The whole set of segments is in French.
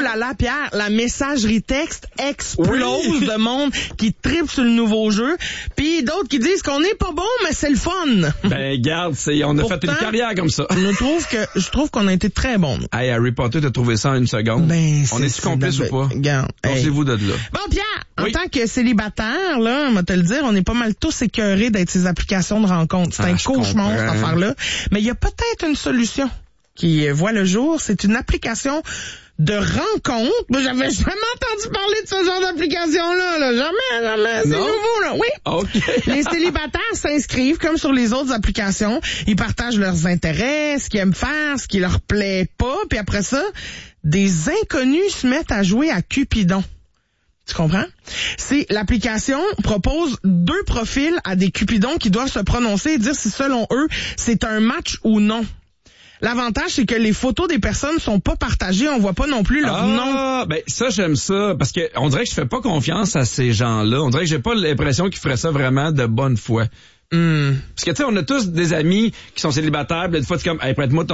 là là, Pierre, la messagerie texte explose de monde qui tripe sur le nouveau jeu, puis d'autres qui disent qu'on n'est pas bon, mais c'est le fun. Ben, garde, on a fait une carrière comme ça. Je trouve qu'on a été très bons. Hey, Harry Potter, t'as trouvé ça en une seconde? Ben, on est-tu complice ou pas? Pensez-vous de là. Bon, Pierre, en tant que célibataire, là, on va te le dire, on est pas mal tous écœurés d'être ces applications de rencontres. C'est un cauchemar, cette affaire-là. Mais il y a peut-être une solution qui voit le jour. C'est une application de rencontre. Moi, j'avais jamais entendu parler de ce genre d'application-là. Là. Jamais. C'est nouveau, là. Oui. Okay. Les célibataires s'inscrivent comme sur les autres applications. Ils partagent leurs intérêts, ce qu'ils aiment faire, ce qui leur plaît pas. Puis après ça, des inconnus se mettent à jouer à Cupidon. Tu comprends? L'application propose 2 profils à des Cupidons qui doivent se prononcer et dire si selon eux, c'est un match ou non. L'avantage, c'est que les photos des personnes sont pas partagées, on voit pas non plus leur nom. Ben ça, j'aime ça, parce que on dirait que je fais pas confiance à ces gens-là. On dirait que j'ai pas l'impression qu'ils feraient ça vraiment de bonne foi. Parce que tu sais, on a tous des amis qui sont célibataires, des fois c'est comme, hey, prête-moi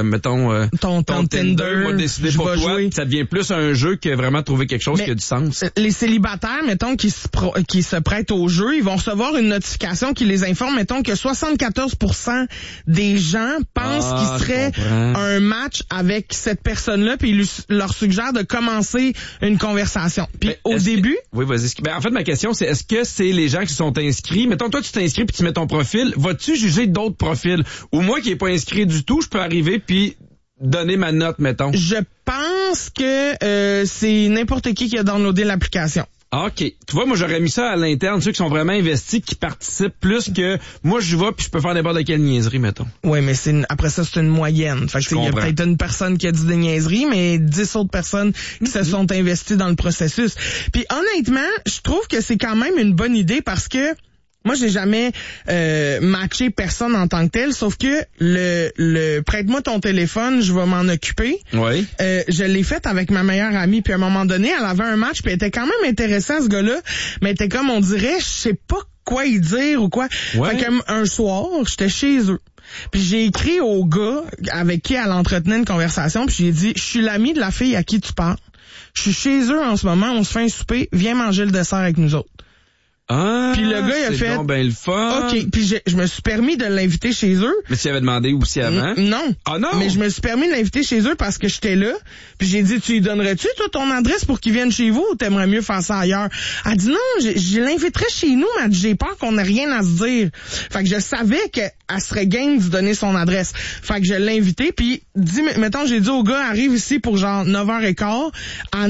ton Tinder, moi décider pour toi, jouer. Ça devient plus un jeu que vraiment trouver quelque chose qui a du sens. Les célibataires, mettons, qui se prêtent au jeu, ils vont recevoir une notification qui les informe, mettons, que 74% des gens pensent qu'il serait un match avec cette personne-là, puis ils leur suggèrent de commencer une conversation. Puis au début... Oui, vas-y. Ben, en fait, ma question, c'est est-ce que c'est les gens qui sont inscrits? Mettons, toi, tu t'inscris puis tu mets ton profil, vas-tu juger d'autres profils? Ou moi qui n'ai pas inscrit du tout, je peux arriver puis donner ma note, mettons. Je pense que c'est n'importe qui a downloadé l'application. OK. Tu vois, moi, j'aurais mis ça à l'interne, ceux qui sont vraiment investis, qui participent plus que moi, je vais puis je peux faire n'importe quelle niaiserie, mettons. Oui, mais après ça, c'est une moyenne. Fait que il y a peut-être une personne qui a dit des niaiseries, mais 10 autres personnes qui se sont investies dans le processus. Puis honnêtement, je trouve que c'est quand même une bonne idée parce que moi, j'ai jamais matché personne en tant que tel, sauf que le prête-moi ton téléphone, je vais m'en occuper. Oui. Je l'ai fait avec ma meilleure amie, puis à un moment donné, elle avait un match, puis elle était quand même intéressée à ce gars-là, mais elle était comme, on dirait, je sais pas quoi y dire ou quoi. Ouais. Fait qu'un soir, j'étais chez eux. Puis j'ai écrit au gars avec qui elle entretenait une conversation, puis j'ai dit, je suis l'ami de la fille à qui tu parles. Je suis chez eux en ce moment, on se fait un souper, viens manger le dessert avec nous autres. Puis le gars, il a fait... Ben le fun. OK. Puis je me suis permis de l'inviter chez eux. Mais tu avais demandé aussi avant? Non. Ah non? Mais je me suis permis de l'inviter chez eux parce que j'étais là. Puis j'ai dit, tu lui donnerais-tu, toi, ton adresse pour qu'il vienne chez vous ou t'aimerais mieux faire ça ailleurs? Elle dit non, je l'inviterais chez nous, mais j'ai peur qu'on ait rien à se dire. Fait que je savais qu'elle serait game de donner son adresse. Fait que je l'ai invité, puis mettons, j'ai dit au gars, arrive ici pour genre 9h15. À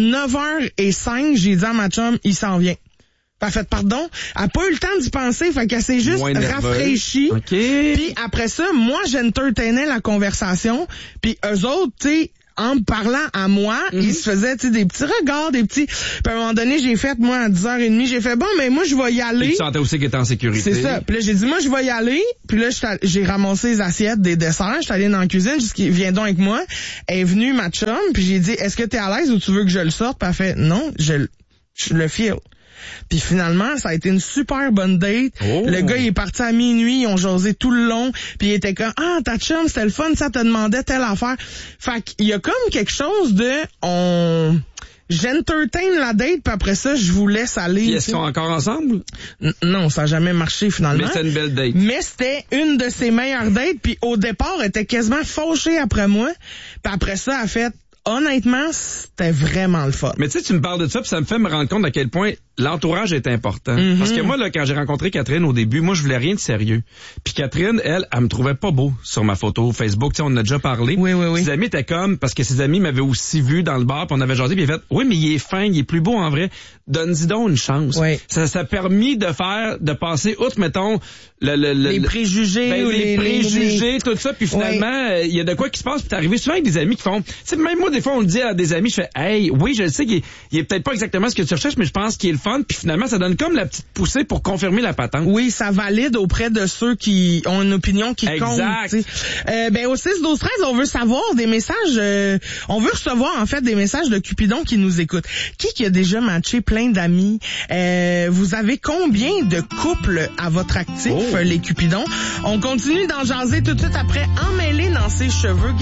9h05, j'ai dit à ma chum, il s'en vient. Elle a fait pardon. Elle a pas eu le temps d'y penser, fait qu'elle s'est juste rafraîchie. Okay. Puis après ça, moi, j'entertainais la conversation. Puis eux autres, tu sais, en me parlant à moi, ils se faisaient des petits regards, des petits... Puis à un moment donné, j'ai fait, moi, à 10h30, j'ai fait, bon, mais moi, je vais y aller. Et tu sentais aussi qu'elle était en sécurité. C'est ça. Puis là, j'ai dit, moi, je vais y aller. Puis là, j'ai ramassé les assiettes des desserts. J'étais allée dans la cuisine, j'ai dit, viens donc avec moi. Elle est venue, ma chum, puis j'ai dit, est-ce que t'es à l'aise ou tu veux que je le sorte? Puis elle fait, non, je le file. Puis finalement, ça a été une super bonne date. Oh. Le gars, il est parti à minuit, ils ont jasé tout le long, puis il était comme, ah, ta chum, c'était le fun, ça te demandait telle affaire. Fait qu'il y a comme quelque chose de, j'entertain la date, puis après ça, je vous laisse aller. Puis est-ce qu'ils sont encore ensemble? Non, ça n'a jamais marché finalement. Mais c'était une belle date. Mais c'était une de ses meilleures dates, puis au départ, elle était quasiment fauchée après moi, puis après ça, elle a fait, honnêtement, c'était vraiment le fun. Mais tu sais, tu me parles de ça, puis ça me fait me rendre compte à quel point l'entourage est important. Parce que moi, là, quand j'ai rencontré Catherine au début, moi, je voulais rien de sérieux. Puis Catherine, elle me trouvait pas beau sur ma photo Facebook. Tu sais, on en a déjà parlé. Oui. Ses amis étaient comme, parce que ses amis m'avaient aussi vu dans le bar, puis on avait jasé, puis il a fait, oui, mais il est fin, il est plus beau en vrai. Donne-y donc une chance. Oui. Ça a permis de passer outre, mettons, les préjugés. Les préjugés, tout ça, puis finalement, il y a de quoi qui se passe, puis t'es arrivé souvent avec des amis qui font, tu sais, même moi, des fois, on le dit à des amis, je fais, hey, oui, je le sais qu'il est peut-être pas exactement ce que tu recherches, mais je pense qu'il est le fun, puis finalement, ça donne comme la petite poussée pour confirmer la patente. Oui, ça valide auprès de ceux qui ont une opinion qui compte. Ben au 6-12-13, on veut savoir des messages, on veut recevoir en fait des messages de Cupidon qui nous écoutent. Qui a déjà matché plein d'amis? Vous avez combien de couples à votre actif, les Cupidons? On continue d'en jaser tout de suite après Emmêlé dans ses cheveux.